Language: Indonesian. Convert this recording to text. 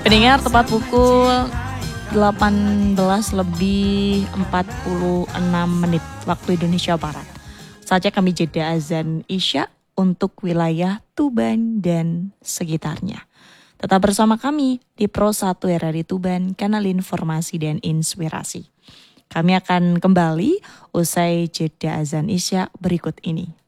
Pendengar, tepat pukul 18:46 waktu Indonesia Barat. Saatnya kami jeda azan Isya untuk wilayah Tuban dan sekitarnya. Tetap bersama kami di Pro 1 RRI Tuban, kanal informasi dan inspirasi. Kami akan kembali usai jeda azan Isya berikut ini.